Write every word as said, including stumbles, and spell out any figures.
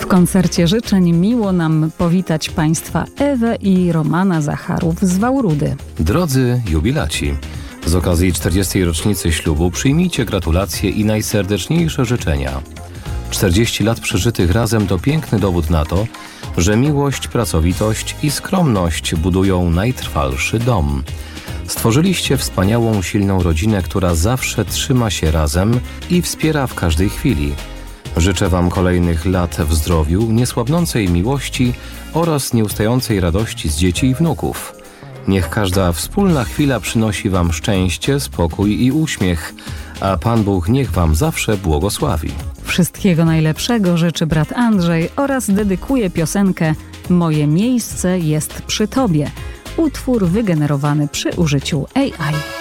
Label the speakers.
Speaker 1: koncercie życzeń miło nam powitać Państwa Ewę i Romana Zacharów z Wałrudy.
Speaker 2: Drodzy jubilaci, z okazji czterdziestej rocznicy ślubu przyjmijcie gratulacje i najserdeczniejsze życzenia. czterdzieści lat przeżytych razem to piękny dowód na to, że miłość, pracowitość i skromność budują najtrwalszy dom. Stworzyliście wspaniałą, silną rodzinę, która zawsze trzyma się razem i wspiera w każdej chwili. Życzę Wam kolejnych lat w zdrowiu, niesłabnącej miłości oraz nieustającej radości z dzieci i wnuków. Niech każda wspólna chwila przynosi Wam szczęście, spokój i uśmiech, a Pan Bóg niech Wam zawsze błogosławi.
Speaker 1: Wszystkiego najlepszego życzy brat Andrzej oraz dedykuje piosenkę Moje miejsce jest przy Tobie. Utwór wygenerowany przy użyciu A I.